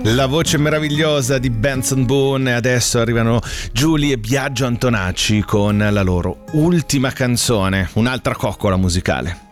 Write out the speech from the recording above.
La voce meravigliosa di Benson Boone, e adesso arrivano Giulia e Biagio Antonacci con la loro ultima canzone, un'altra coccola musicale.